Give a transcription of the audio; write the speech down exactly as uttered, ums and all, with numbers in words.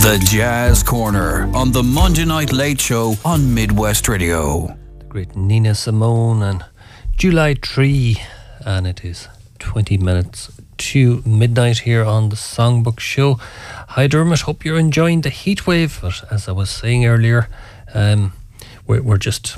The Jazz Corner on the Monday Night Late Show on Midwest Radio. The great Nina Simone and July three, and it is twenty minutes to midnight here on the Songbook Show. Hi Dermot, hope you're enjoying the heat wave, but as I was saying earlier, um, we're, we're just